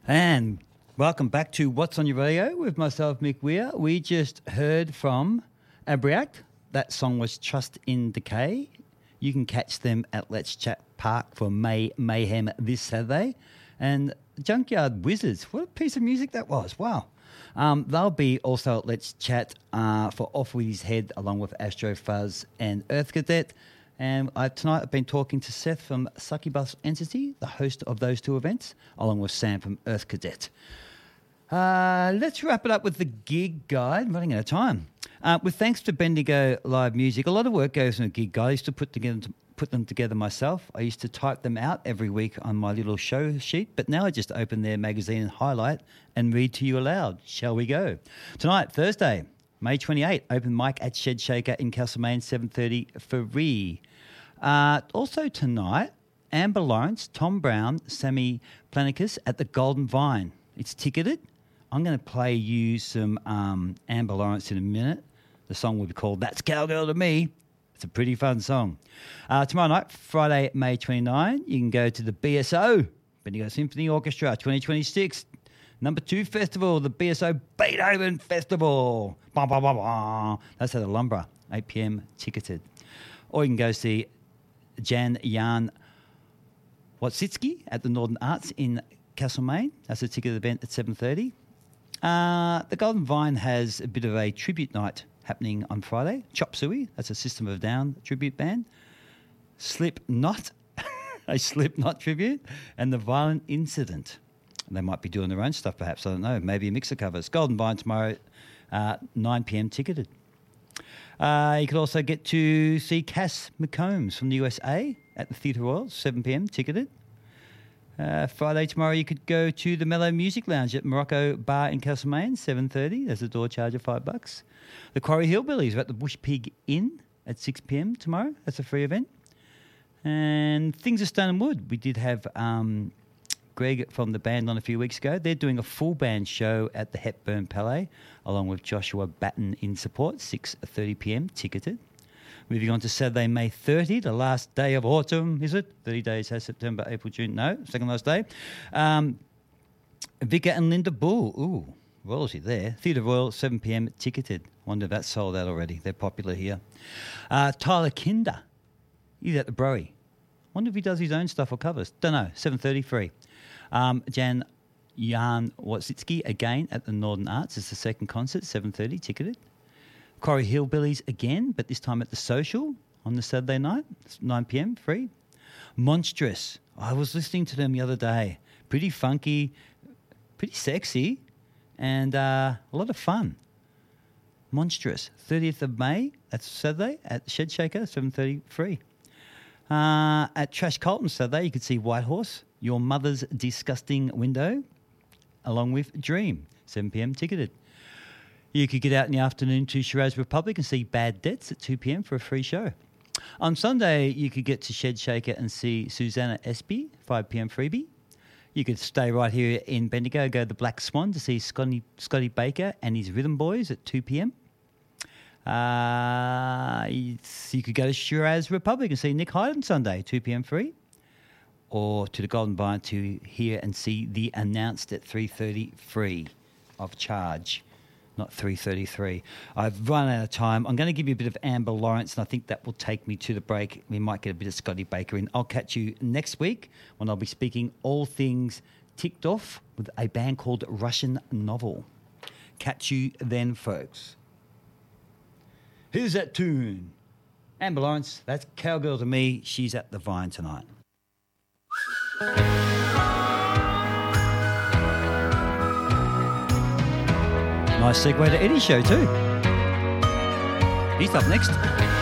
And welcome back to What's on Your Radio with myself, Mick Weir. We just heard from Abreact. That song was Trust in Decay. You can catch them at Let's Chat Park for Mayhem this Saturday. And Junkyard Wizards, what a piece of music that was. Wow. They'll be also at Let's Chat for Off With His Head along with Astro Fuzz and Earth Cadet. And tonight I've been talking to Seth from Succubus Entity, the host of those two events, along with Sam from Earth Cadet. Let's wrap it up with the gig guide. I'm running out of time. With thanks to Bendigo Live Music, a lot of work goes in a gig guide. I used to put them together myself. I used to type them out every week on my little show sheet, but now I just open their magazine and highlight and read to you aloud. Shall we go? Tonight, Thursday, May 28, open mic at Shed Shaker in Castlemaine, 7:30 free. Also tonight, Amber Lawrence, Tom Brown, Sammy Planicus at the Golden Vine. It's ticketed. I'm going to play you some Amber Lawrence in a minute. The song will be called That's Cowgirl to Me. It's a pretty fun song. Tomorrow night, Friday, May 29, you can go to the BSO, Bendigo Symphony Orchestra 2026. Number 2 festival, the BSO Beethoven Festival. Bah, bah, bah, bah. That's at Alumbra, 8 p.m. ticketed. Or you can go see Jan Jan Watsitsky at the Northern Arts in Castlemaine. That's a ticketed event at 7:30. The Golden Vine has a bit of a tribute night happening on Friday. Chop Suey, that's a System of a Down tribute band. Slipknot, a Slipknot tribute. And The Violent Incident. They might be doing their own stuff perhaps, I don't know. Maybe a mix of covers. Golden Vine tomorrow, 9 p.m. ticketed. You could also get to see Cass McCombs from the USA at the Theatre Royal, 7 p.m. ticketed. Friday tomorrow you could go to the Mellow Music Lounge at Morocco Bar in Castlemaine, 7:30. There's a door charge of $5. The Quarry Hillbillies are at the Bush Pig Inn at 6 p.m. tomorrow. That's a free event. And Things of Stone and Wood. We did have Greg from the band on a few weeks ago. They're doing a full band show at the Hepburn Palais along with Joshua Batten in support, 6:30 p.m. ticketed. Moving on to Saturday, May 30, the last day of autumn, is it? 30 days has September, April, June. No, second last day. Vicar and Linda Bull. Ooh, royalty there. Theatre Royal, 7 p.m. ticketed. Wonder if that's sold out already. They're popular here. Tyler Kinder. He's at the Broey. Wonder if he does his own stuff or covers. Don't know. 7:30 free. Jan Watsitsky again at the Northern Arts. It's the second concert, 7:30 ticketed. Quarry Hillbillies again, but this time at the Social on the Saturday night, 9 p.m. free. Monstrous. I was listening to them the other day. Pretty funky, pretty sexy, and a lot of fun. Monstrous. 30th of May, that's Saturday, at Shed Shaker, 7:30 free. At Trash Colton Saturday, you could see White Horse, Your Mother's Disgusting Window, along with Dream, 7 p.m. ticketed. You could get out in the afternoon to Shiraz Republic and see Bad Debts at 2 p.m. for a free show. On Sunday, you could get to Shed Shaker and see Susanna Espy, 5 p.m. freebie. You could stay right here in Bendigo, go to the Black Swan to see Scotty Baker and his Rhythm Boys at 2 p.m. You could go to Shiraz Republic and see Nick Hyde on Sunday, 2 p.m. free. Or to the Golden Vine to hear and see The Announced at 3:30 free of charge. Not 3:33. I've run out of time. I'm going to give you a bit of Amber Lawrence, and I think that will take me to the break. We might get a bit of Scotty Baker in. I'll catch you next week when I'll be speaking all things ticked off with a band called Russian Novel. Catch you then, folks. Here's that tune. Amber Lawrence, that's Cowgirl to Me. She's at the Vine tonight. Nice segue to Eddie's show too. He's up next.